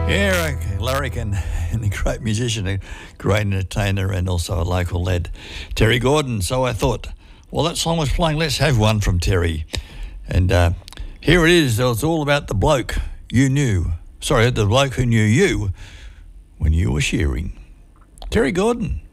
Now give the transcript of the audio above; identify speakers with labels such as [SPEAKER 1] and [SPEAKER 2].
[SPEAKER 1] Yeah, okay. Larrikin, and a great musician, a great entertainer, and also a local lad, Terry Gordon. So I thought, well, that song was playing, let's have one from Terry. And here it is. It's all about the bloke you knew. Sorry, the bloke who knew you when you were shearing. Terry Gordon.